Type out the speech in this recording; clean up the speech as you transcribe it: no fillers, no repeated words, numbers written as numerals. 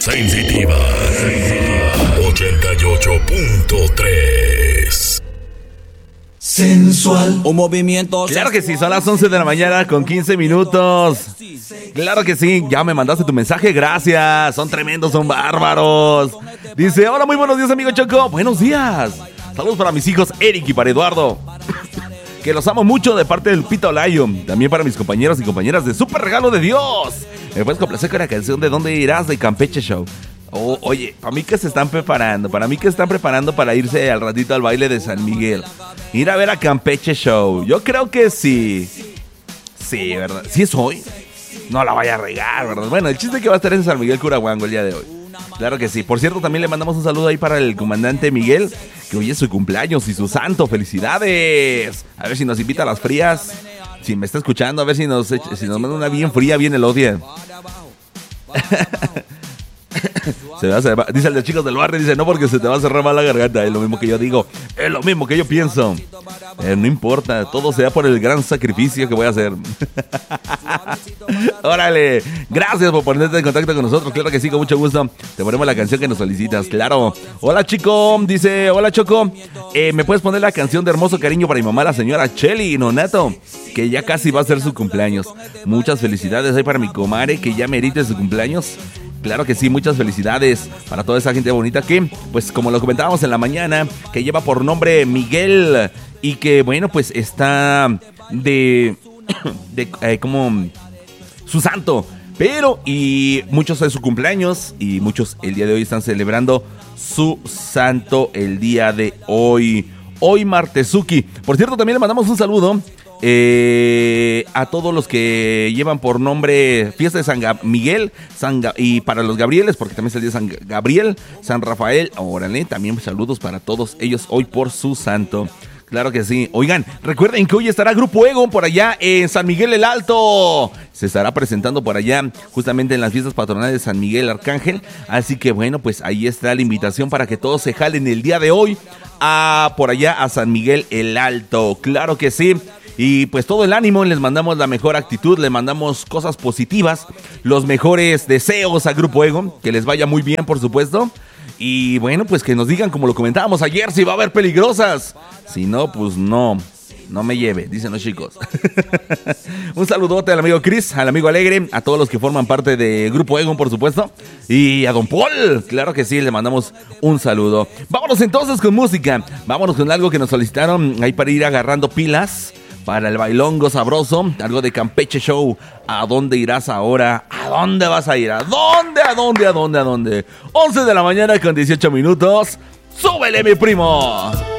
Sensitiva 88.3. Sensual. Un movimiento. Claro que sí, son las 11 de la mañana con 15 minutos. Claro que sí, ya me mandaste tu mensaje, gracias. Son tremendos, son bárbaros. Dice, hola, muy buenos días, amigo Choco. Buenos días. Saludos para mis hijos Eric y para Eduardo. Que los amo mucho de parte del Pito Lion. También para mis compañeros y compañeras de Super Regalo de Dios. Me puedes complacer con la canción de ¿Dónde irás? De Campeche Show. Oye, para mí que se están preparando. Para mí que están preparando para irse al ratito al baile de San Miguel. Ir a ver a Campeche Show. Yo creo que sí. Sí, ¿verdad? ¿Sí es hoy? No la vaya a regar, ¿verdad? Bueno, el chiste es que va a estar en San Miguel Curahuango el día de hoy. Claro que sí. Por cierto, también le mandamos un saludo ahí para el comandante Miguel, que hoy es su cumpleaños y su santo. ¡Felicidades! A ver si nos invita a las frías. Si me está escuchando, a ver si nos manda una bien fría, bien elodia. Dice el de chicos del barrio, dice, no, porque se te va a cerrar mal la garganta. Es lo mismo que yo digo, es lo mismo que yo pienso. No importa, todo sea por el gran sacrificio que voy a hacer. Órale, gracias por ponerte en contacto con nosotros. Claro que sí, con mucho gusto. Te ponemos la canción que nos solicitas, claro. Hola, chico, dice, hola, Choco. ¿Me puedes poner la canción de Hermoso Cariño para mi mamá, la señora Cheli Nonato? Que ya casi va a ser su cumpleaños. Muchas felicidades ahí para mi comadre, que ya merite su cumpleaños. Claro que sí, muchas felicidades para toda esa gente bonita que, pues como lo comentábamos en la mañana, que lleva por nombre Miguel y que, bueno, pues está como su santo. Pero, y muchos es su cumpleaños y muchos el día de hoy están celebrando su santo el día de hoy. Hoy Martezuki. Por cierto, también le mandamos un saludo a todos los que llevan por nombre fiesta de San Miguel y para los Gabrieles, porque también es el día de San Gabriel, San Rafael. Órale, también saludos para todos ellos hoy por su santo. Claro que sí. Oigan, recuerden que hoy estará Grupo Ego por allá en San Miguel el Alto. Se estará presentando por allá justamente en las fiestas patronales de San Miguel Arcángel. Así que bueno, pues ahí está la invitación para que todos se jalen el día de hoy por allá a San Miguel el Alto. Claro que sí. Y pues todo el ánimo, les mandamos la mejor actitud, les mandamos cosas positivas, los mejores deseos a Grupo Ego, que les vaya muy bien, por supuesto. Y bueno, pues que nos digan, como lo comentábamos ayer, si va a haber peligrosas. Si no, pues no me lleve, dicen los chicos. Un saludote al amigo Chris, al amigo Alegre, a todos los que forman parte de Grupo Ego, por supuesto. Y a Don Paul, claro que sí, le mandamos un saludo. Vámonos entonces con música, vámonos con algo que nos solicitaron ahí para ir agarrando pilas. Para el bailongo sabroso, algo de Campeche Show. ¿A dónde irás ahora? ¿A dónde vas a ir? ¿A dónde? 11 de la mañana con 18 minutos. ¡Súbele, mi primo!